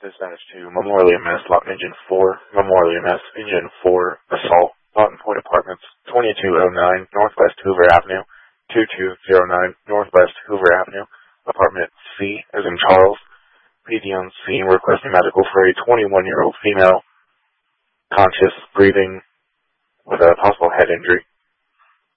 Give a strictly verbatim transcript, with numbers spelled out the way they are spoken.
Dispatch to Memorial E M S, Lot Engine four, Memorial E M S, Engine four, Assault, Lawton Point Apartments, twenty-two oh nine Northwest Hoover Avenue, two two zero nine Northwest Hoover Avenue, Apartment C, as in Charles. P D on scene requesting medical for a twenty-one-year-old female, conscious, breathing, with a possible head injury.